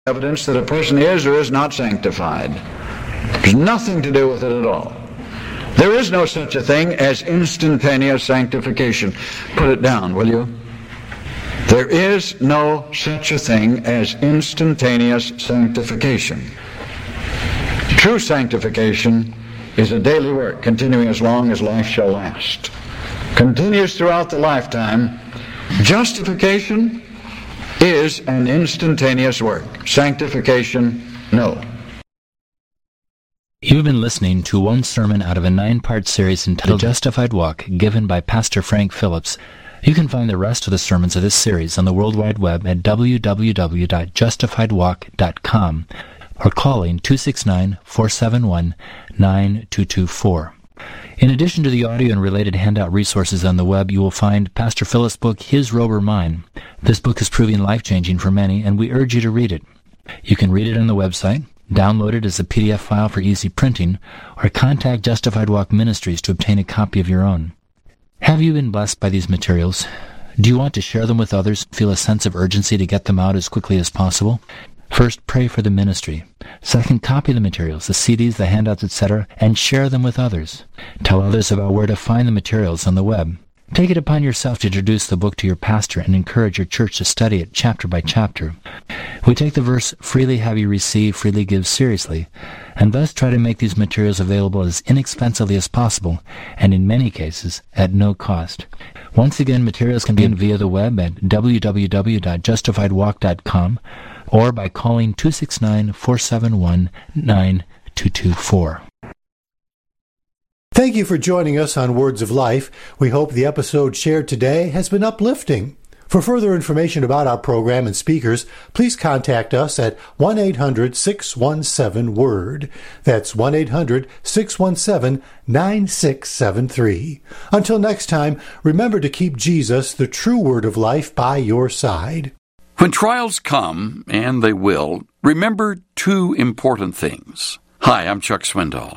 evidence that a person is or is not sanctified. There's nothing to do with it at all. There is no such a thing as instantaneous sanctification. Put it down, will you? There is no such a thing as instantaneous sanctification. True sanctification is a daily work, continuing as long as life shall last. Continues throughout the lifetime. Justification is an instantaneous work. Sanctification, no. You've been listening to one sermon out of a 9-part series entitled Justified Walk, given by Pastor Frank Phillips. You can find the rest of the sermons of this series on the World Wide Web at www.justifiedwalk.com or calling 269-471-9224. In addition to the audio and related handout resources on the web, you will find Pastor Phillips' book, His Robe or Mine. This book is proving life-changing for many, and we urge you to read it. You can read it on the website, download it as a PDF file for easy printing, or contact Justified Walk Ministries to obtain a copy of your own. Have you been blessed by these materials? Do you want to share them with others? Feel a sense of urgency to get them out as quickly as possible? First, pray for the ministry. Second, copy the materials, the CDs, the handouts, etc., and share them with others. Tell others about where to find the materials on the web. Take it upon yourself to introduce the book to your pastor and encourage your church to study it chapter by chapter. We take the verse, freely have you received, freely give, seriously, and thus try to make these materials available as inexpensively as possible, and in many cases, at no cost. Once again, materials can be found via the web at www.justifiedwalk.com or by calling 269-471-9224. Thank you for joining us on Words of Life. We hope the episode shared today has been uplifting. For further information about our program and speakers, please contact us at 1-800-617-WORD. That's 1-800-617-9673. Until next time, remember to keep Jesus, the true Word of Life, by your side. When trials come, and they will, remember two important things. Hi, I'm Chuck Swindoll.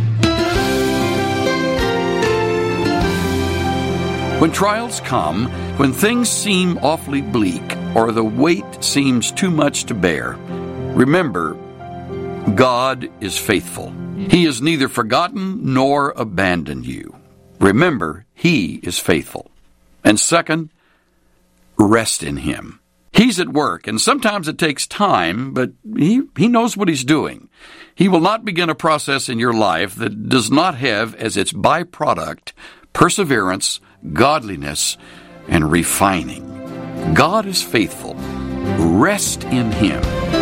When trials come, when things seem awfully bleak, or the weight seems too much to bear, remember, God is faithful. He has neither forgotten nor abandoned you. Remember, He is faithful. And second, rest in Him. He's at work, and sometimes it takes time, but He knows what He's doing. He will not begin a process in your life that does not have as its byproduct perseverance, godliness, and refining. God is faithful. Rest in Him.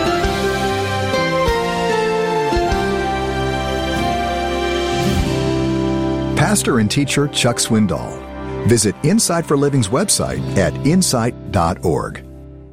Pastor and teacher Chuck Swindoll. Visit Insight for Living's website at insight.org.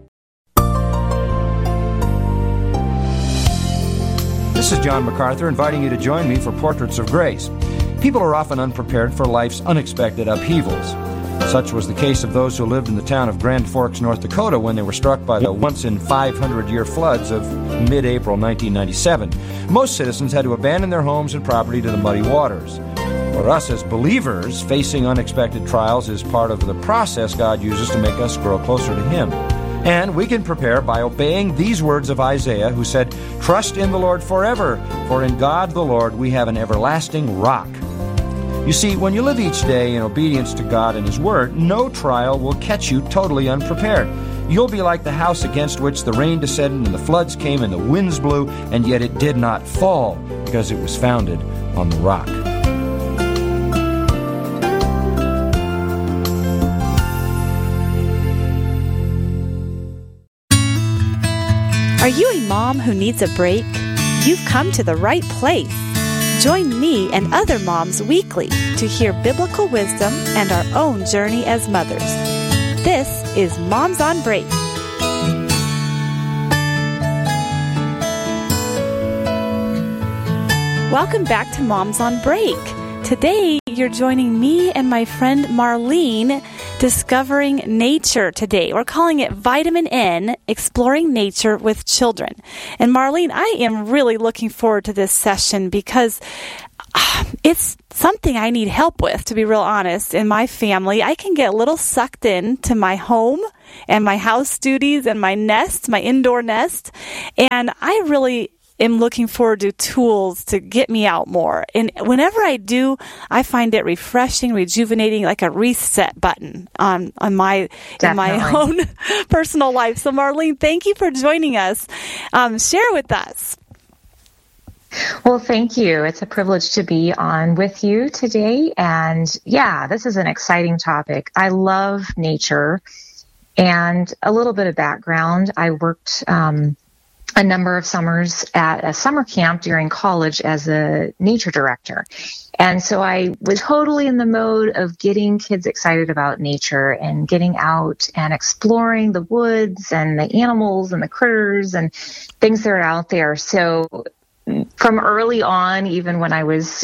This is John MacArthur inviting you to join me for Portraits of Grace. People are often unprepared for life's unexpected upheavals. Such was the case of those who lived in the town of Grand Forks, North Dakota, when they were struck by the once-in-500-year floods of mid-April 1997. Most citizens had to abandon their homes and property to the muddy waters. For us as believers, facing unexpected trials is part of the process God uses to make us grow closer to Him. And we can prepare by obeying these words of Isaiah, who said, "Trust in the Lord forever, for in God the Lord we have an everlasting rock." You see, when you live each day in obedience to God and His Word, no trial will catch you totally unprepared. You'll be like the house against which the rain descended and the floods came and the winds blew, and yet it did not fall, because it was founded on the rock. Are you a mom who needs a break? You've come to the right place. Join me and other moms weekly to hear biblical wisdom and our own journey as mothers. This is Moms on Break. Welcome back to Moms on Break. Today, you're joining me and my friend Marlene discovering nature today. We're calling it Vitamin N, Exploring Nature with Children. And Marlene, I am really looking forward to this session because it's something I need help with, to be real honest. In my family, I can get a little sucked in to my home and my house duties and my nest, my indoor nest. And I really am looking forward to tools to get me out more. And whenever I do, I find it refreshing, rejuvenating, like a reset button on my in my own personal life. So Marlene, thank you for joining us. Share with us. Well, thank you. It's a privilege to be on with you today. And yeah, this is an exciting topic. I love nature. And a little bit of background, I worked a number of summers at a summer camp during college as a nature director. And so I was totally in the mode of getting kids excited about nature and getting out and exploring the woods and the animals and the critters and things that are out there. So from early on, even when I was,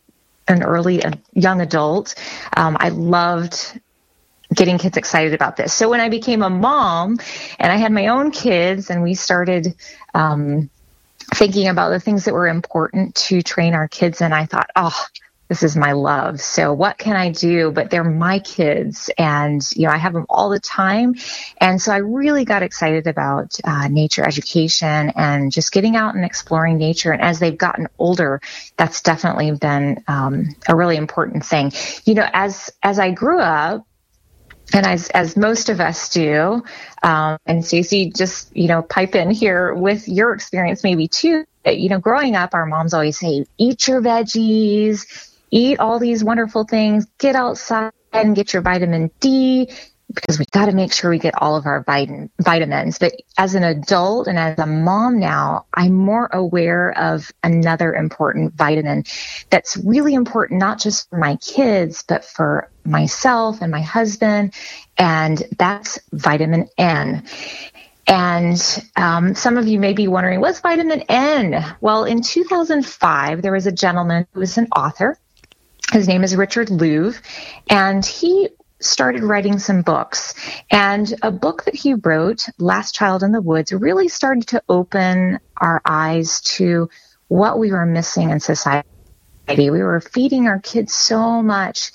a young adult, I loved getting kids excited about this. So when I became a mom and I had my own kids and we started thinking about the things that were important to train our kids in, I thought, this is my love. So what can I do? But they're my kids and, I have them all the time. And so I really got excited about nature education and just getting out and exploring nature. And as they've gotten older, that's definitely been a really important thing. As I grew up, and as most of us do, and Stacey, just, pipe in here with your experience maybe too, growing up, our moms always say, eat your veggies, eat all these wonderful things, get outside and get your vitamin D, because we got to make sure we get all of our vitamins. But as an adult and as a mom now, I'm more aware of another important vitamin that's really important, not just for my kids, but for myself and my husband, and that's vitamin N. And some of you may be wondering, what's vitamin N? Well, in 2005, there was a gentleman who was an author. His name is Richard Louv, and he started writing some books. And a book that he wrote, Last Child in the Woods, really started to open our eyes to what we were missing in society. We were feeding our kids so much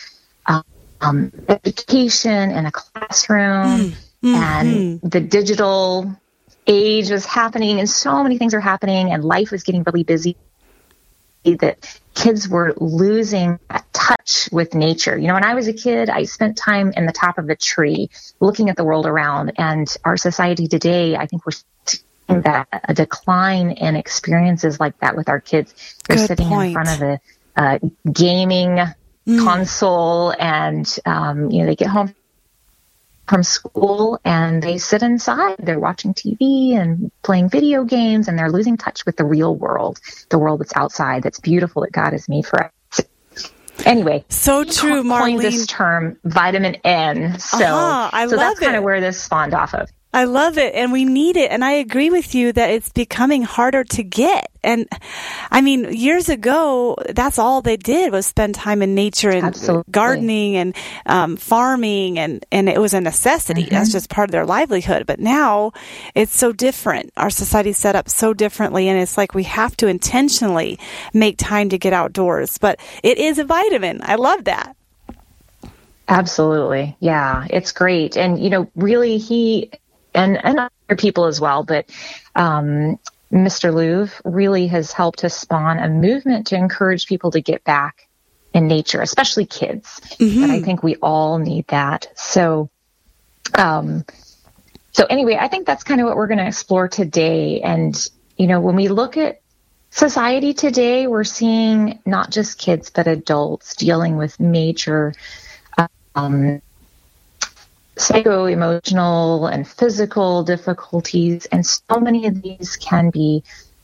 education in a classroom, and the digital age was happening, and so many things are happening, and life was getting really busy, that kids were losing that touch with nature. When I was a kid, I spent time in the top of a tree looking at the world around, and our society today, I think we're seeing that a decline in experiences like that with our kids. They're sitting in front of a gaming console, and they get home from school and they sit inside. They're watching TV and playing video games, and they're losing touch with the real world, the world that's outside, that's beautiful, that God has made for us. Anyway, so true, Marlene. Coined this term vitamin N. So that's kind of where this spawned off of. I love it, and we need it, and I agree with you that it's becoming harder to get. And I mean, years ago, that's all they did was spend time in nature and gardening and farming, and it was a necessity. That's just part of their livelihood. But now it's so different. Our society's set up so differently, and it's like we have to intentionally make time to get outdoors. But it is a vitamin. I love that. Absolutely. Yeah, it's great. And, really and other people as well, but Mr. Louv really has helped to spawn a movement to encourage people to get back in nature, especially kids. And I think we all need that. So anyway, I think that's kind of what we're going to explore today. And, when we look at society today, we're seeing not just kids, but adults dealing with major psycho-emotional and physical difficulties, and so many of these can be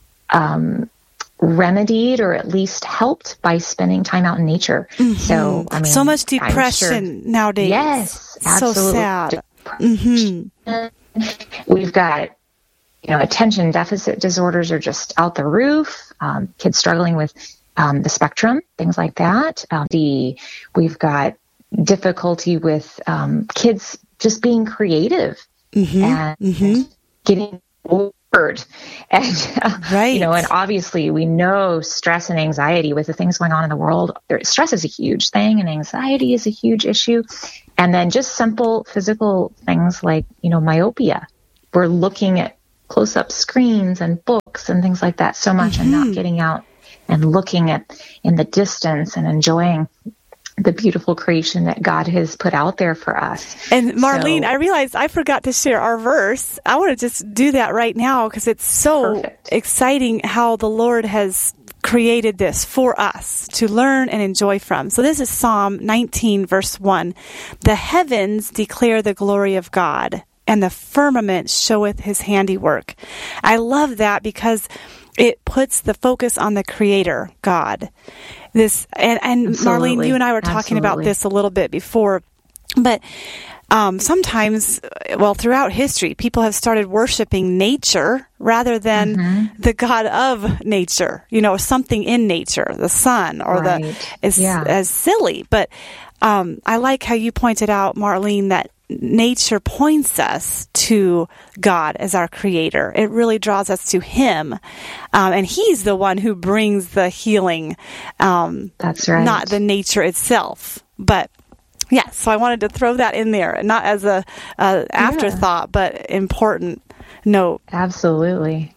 remedied or at least helped by spending time out in nature. So, so much depression nowadays. Yes, absolutely. So sad. We've got, attention deficit disorders are just out the roof. Kids struggling with the spectrum, things like that. We've got difficulty with kids just being creative and getting older And, right. And obviously we know stress and anxiety with the things going on in the world. Stress is a huge thing and anxiety is a huge issue. And then just simple physical things like, myopia. We're looking at close-up screens and books and things like that so much and not getting out and looking at in the distance and enjoying the beautiful creation that God has put out there for us. And Marlene, I realized I forgot to share our verse. I want to just do that right now because it's so exciting how the Lord has created this for us to learn and enjoy from. So this is Psalm 19, verse 1. The heavens declare the glory of God, and the firmament showeth his handiwork. I love that because it puts the focus on the Creator, God. This and Marlene, you and I were talking about this a little bit before, but sometimes, throughout history, people have started worshiping nature rather than the God of nature. Something in nature, the sun or as silly. But I like how you pointed out, Marlene, that nature points us to God as our creator. It really draws us to him. And he's the one who brings the healing. That's right. Not the nature itself. But so I wanted to throw that in there, not as a afterthought, but important note. Absolutely.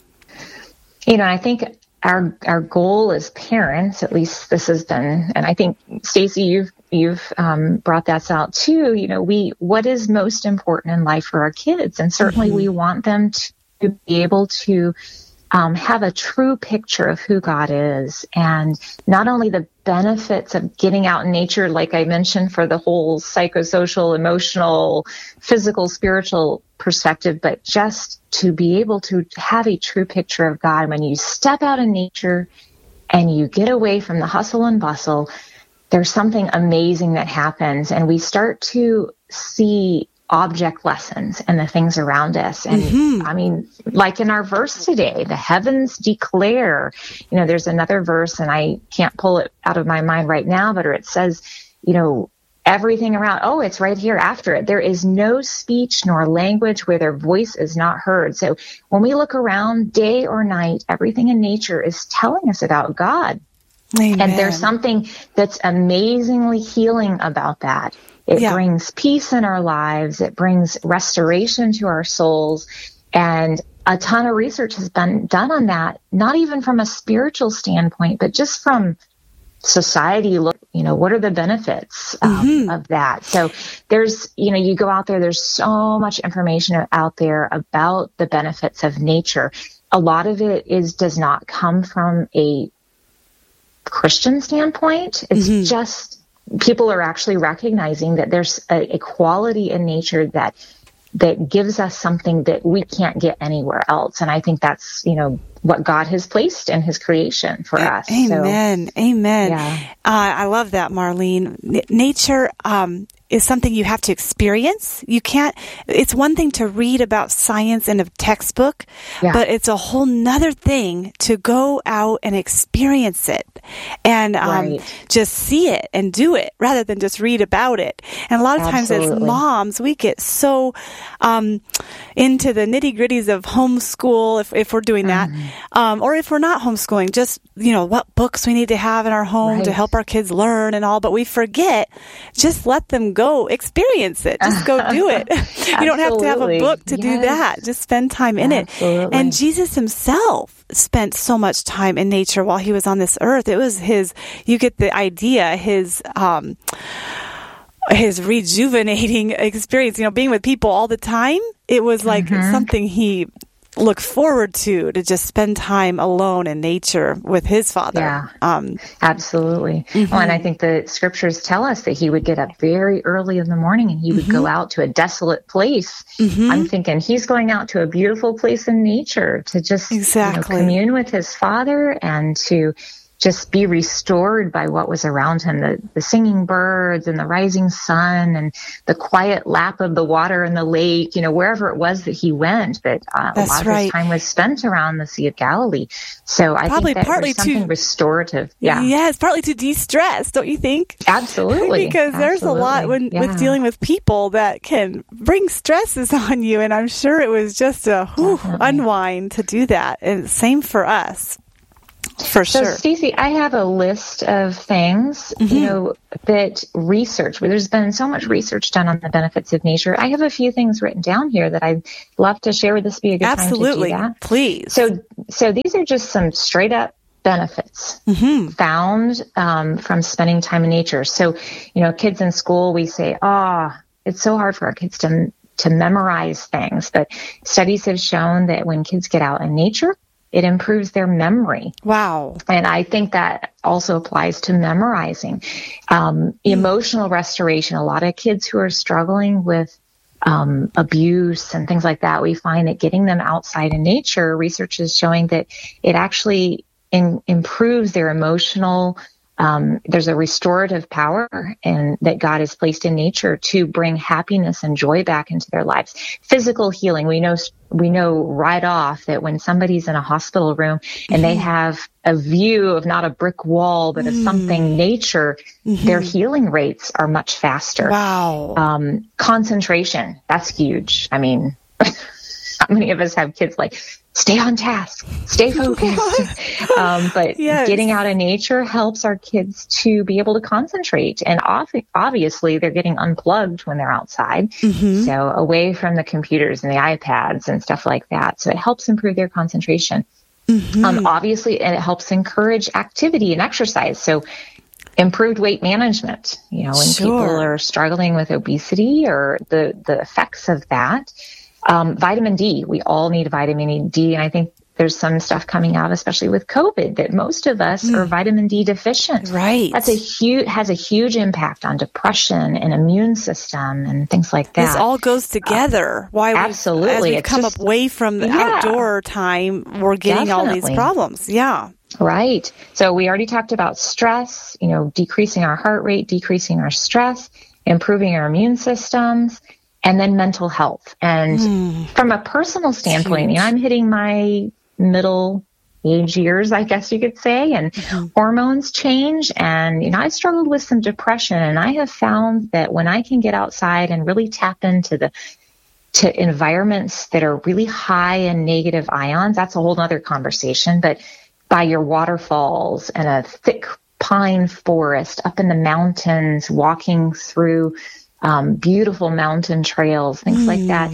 I think our goal as parents, at least this has been, and I think Stacy, you've brought that out too. What is most important in life for our kids, and certainly we want them to be able to have a true picture of who God is, and not only the benefits of getting out in nature, like I mentioned, for the whole psychosocial, emotional, physical, spiritual perspective, but just to be able to have a true picture of God. When you step out in nature and you get away from the hustle and bustle, there's something amazing that happens, and we start to see object lessons and the things around us. And I mean, like in our verse today, the heavens declare, there's another verse and I can't pull it out of my mind right now, but it says, everything around, it's right here after it. There is no speech nor language where their voice is not heard. So when we look around day or night, everything in nature is telling us about God. Amen. And there's something that's amazingly healing about that. It brings peace in our lives. It brings restoration to our souls. And a ton of research has been done on that, not even from a spiritual standpoint, but just from society. Look, what are the benefits of that? So there's, you go out there, there's so much information out there about the benefits of nature. A lot of it does not come from a Christian standpoint. It's just people are actually recognizing that there's a quality in nature that gives us something that we can't get anywhere else. And I think that's, what God has placed in his creation for us. Amen. So, Amen. Yeah. I love that, Marlene. Nature is something you have to experience. It's one thing to read about science in a textbook, but it's a whole nother thing to go out and experience it and just see it and do it rather than just read about it. And a lot of times as moms, we get so into the nitty-gritties of homeschool, if we're doing that, or if we're not homeschooling, just, what books we need to have in our home to help our kids learn and all, but we forget, just let them go experience it. Just go do it. You don't have to have a book to do that. Just spend time in it. And Jesus himself spent so much time in nature while he was on this earth. It was you get the idea, his rejuvenating experience, being with people all the time. It was like something he look forward to just spend time alone in nature with his Father. Yeah, absolutely. Well, and I think the scriptures tell us that he would get up very early in the morning and he would go out to a desolate place. I'm thinking he's going out to a beautiful place in nature to just commune with his Father and to just be restored by what was around him, the singing birds and the rising sun and the quiet lap of the water in the lake, wherever it was that he went. But a lot of his time was spent around the Sea of Galilee. So I think that there's something restorative. Yeah. Yeah, it's partly to de-stress, don't you think? Absolutely. Because there's a lot with dealing with people that can bring stresses on you. And I'm sure it was just a unwind to do that. And same for us. For sure. So, Stacey, I have a list of things, that research, where there's been so much research done on the benefits of nature. I have a few things written down here that I'd love to share. Would this be a good time to do that? Please. So these are just some straight up benefits found from spending time in nature. So, kids in school, we say, it's so hard for our kids to memorize things. But studies have shown that when kids get out in nature, it improves their memory. Wow. And I think that also applies to memorizing. Emotional restoration. A lot of kids who are struggling with abuse and things like that, we find that getting them outside in nature, research is showing that it actually improves their emotional. There's a restorative power and that God has placed in nature to bring happiness and joy back into their lives. Physical healing. We know right off that when somebody's in a hospital room and they have a view of not a brick wall, but of something nature, their healing rates are much faster. Wow. Concentration. That's huge. I mean, how many of us have kids like, stay on task, stay focused. But getting out in nature helps our kids to be able to concentrate. And obviously, they're getting unplugged when they're outside. So away from the computers and the iPads and stuff like that. So it helps improve their concentration. Obviously, and it helps encourage activity and exercise. So improved weight management, when people are struggling with obesity or the effects of that. Vitamin D, we all need vitamin D. And I think there's some stuff coming out, especially with COVID, that most of us are vitamin D deficient. Right. That's has a huge impact on depression and immune system and things like that. This all goes together. Absolutely. As we've come away from the outdoor time, we're getting all these problems. Yeah. Right. So we already talked about stress, decreasing our heart rate, decreasing our stress, improving our immune systems. And then mental health. And from a personal standpoint, I'm hitting my middle age years, I guess you could say, and hormones change. And, I struggled with some depression, and I have found that when I can get outside and really tap into to environments that are really high in negative ions, that's a whole other conversation. But by your waterfalls and a thick pine forest up in the mountains, walking through beautiful mountain trails, things like that,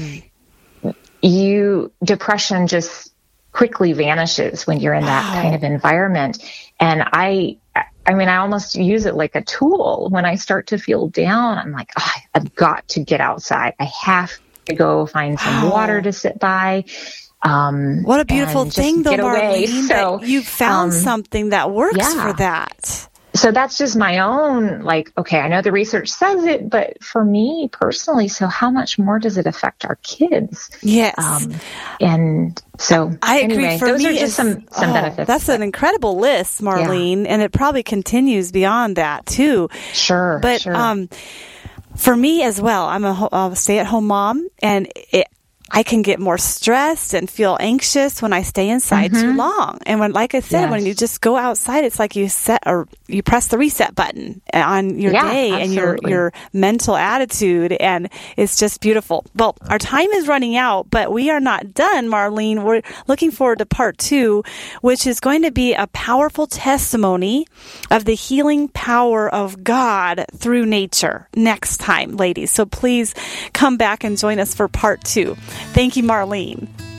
depression just quickly vanishes when you're in that kind of environment. And I almost use it like a tool. When I start to feel down, I'm like, I've got to get outside. I have to go find some water to sit by. What a beautiful thing, though, Marlene, that you found something that works for that. So that's just my own, I know the research says it, but for me personally, so how much more does it affect our kids? Yes. And so I agree. For those me, are just some benefits. That's an incredible list, Marlene, and it probably continues beyond that too. Sure. But for me as well, I'm a stay-at-home mom, and I can get more stressed and feel anxious when I stay inside too long. And when, like I said, when you just go outside, it's like you press the reset button on your day and your mental attitude, and it's just beautiful. Well, our time is running out, but we are not done, Marlene. We're looking forward to part 2, which is going to be a powerful testimony of the healing power of God through nature next time, ladies. So please come back and join us for part 2. Thank you, Marlene.